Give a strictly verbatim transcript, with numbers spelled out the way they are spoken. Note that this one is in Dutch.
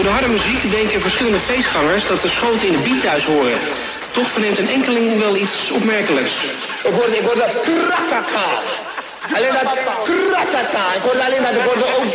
de harde muziek denken verschillende feestgangers dat de schoten in de beat thuis horen. Toch verneemt een enkeling wel iets opmerkelijks. Ik hoorde, ik hoorde kratata. Alleen dat kratata. Ik hoorde alleen dat, ik hoorde ook